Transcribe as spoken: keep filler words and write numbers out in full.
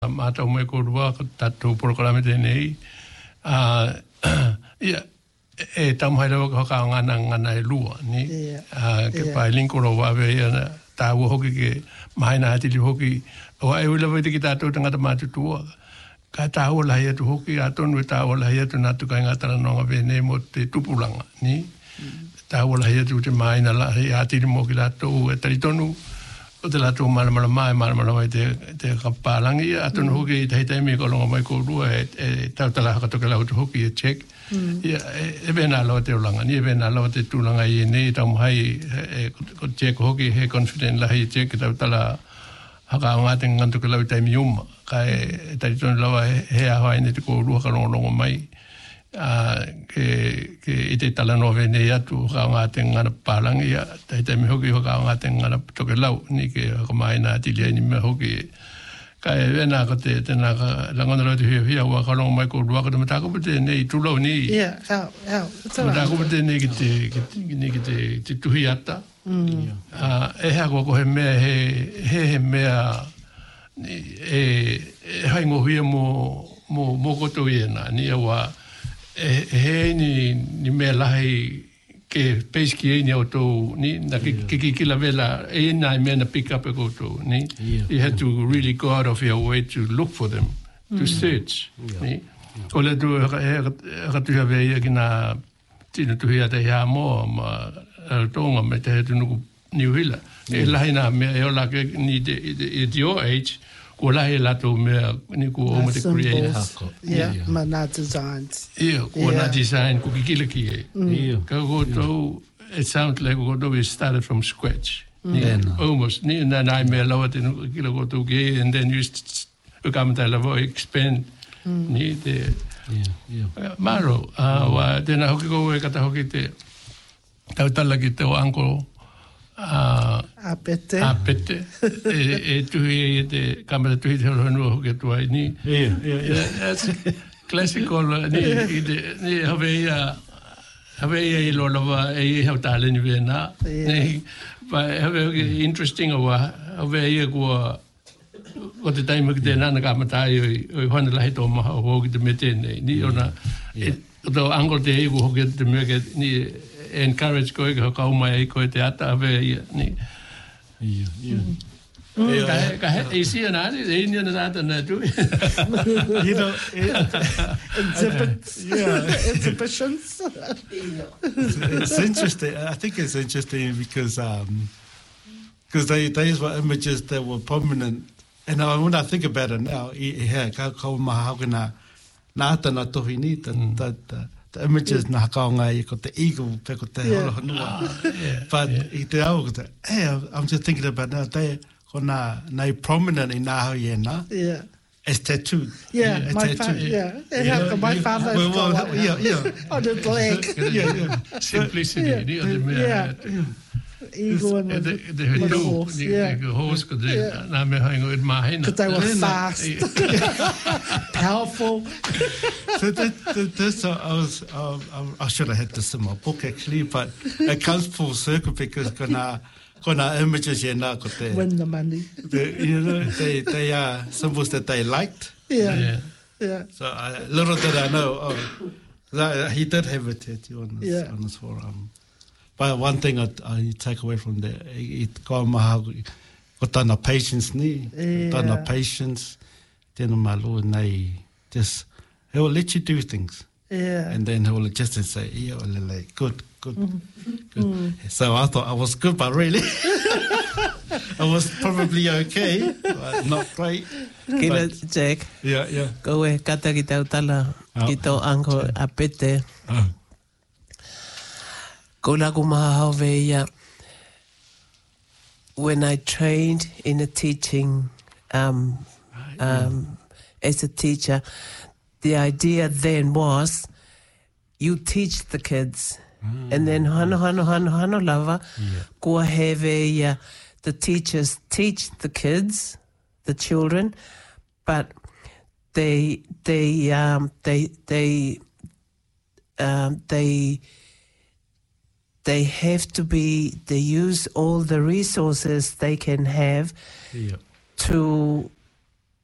Mata mai ko rua tatu programa de nei a ia e tam hai ro ka ngana ngana e lua ni a ke pai link ro wa ve ia ta wo hoki ke mai na ti hoki o ai ula ve ki tatu tanga ma tu ka ta o la ia tu hoki a tonu ta o la ia tu na tu ka ngata no ve nei mo te tupulanga ni ta o la ia tu te mai na la ia ti mo ki la tu e tari tonu o te lato mala mala mai mala mala mai te te kapalangi atu no hoki te te me ko longa mai ko rua e tau tala ka toka lau te hoki e check ia e bena lo te ulanga ni e bena lo te tulanga i nei tau mai e ko check hoki he confident la he check tau tala haka ngate ngantu ka lau te mi uma ka e tari tonu lawa he a hae ne te ko rua ka longa longa mai a ke ke ite tala no ve nei atu ka ngate ngana palangi ia te te me hoki ka ngate ngana toke lau ni ke ka mai na ti le ni me hoki ka e vena ka te te na ka la ngona lo te hia hia wa ka long mai ko rua ka te mata ko te nei tu lau ni yeah how how mata ko te nei ki te ni ki te te tu hiata a e ha ko ko he me he he he me ni e e hai ngo hia mo mo mo ko to iena ni wa e he ni ni me lahi ke peski e ni auto ni na ki ki ki la vela e na me na pick up e go to ni you had to really go out of your way to look for them to search ni o le tu e ka tu ya ve ki na ti tu ya te ya mo ma tonga me te tu no New Hila e lahi na me e la ke ni de at your age ko lahi la to me ni ko o me te create yeah ma na designs yeah ko na design ko ki kila ki e ka go to it sounds like go to we started from scratch almost ni na na me la te kila go to ge and then you come to level expand ni de yeah maro wa de na hoki go e kata hoki te tau tala ki te o anko a a pete a pete e e tu e te kamera tu te ho no ke tu ai ni yeah yeah that's classical ni ni have ia have ia lo lo va e ha ta le ni vena ni va have interesting o have ia ko o te time ke te nana ka mata i o hona la hito ma ho ki te mete ni ona o angle te e ko ke te me ke ni encourage ko ko ka mai ko te ata ave ni yeah yeah ka ka e si na ni e ni na ata na tu you know exhibits yeah exhibitions it's interesting I think it's interesting because um because they these were images that were prominent and I, when I think about it now he had ka ka ma ha na na ata na to ni that the images na hakaonga i ko te eagle pe ko te holo hanua but i te au ko te hey I'm just thinking about now they ko na na prominent in na ho yena yeah it's tattooed yeah my father yeah yeah my father yeah yeah on the leg yeah yeah simplicity ni o te mea eagle and the the horse yeah the horse ko te na me haingo it mahina because they were fast powerful so that, that, this uh, I was uh, I should have had this in my book actually but it comes full circle because kona kona images yeah na ko te win the money the, you know they they are symbols that they liked yeah yeah, yeah. so uh, little did I know oh that, he did have a tattoo on his, yeah. on his forearm. But one thing I, I take away from there, it ko maha ko tana patience ni, tana patience, tēnā malo nei, just he will let you do things, yeah, and then he will just say, yeah, like good, good, good. Mm. So I thought I was good, but really, I was probably okay, but not great. Kira Jack, yeah, yeah. Ko e kata ki tau tala ki tō anko a pete. Ko laku maha hau veia, when I trained in a teaching, um, um, as a teacher, the idea then was you teach the kids, mm. and then hano hano hano hano lava, yeah. Kua he veia, the teachers teach the kids, the children, but they they um they they um they they have to be they use all the resources they can have yeah. to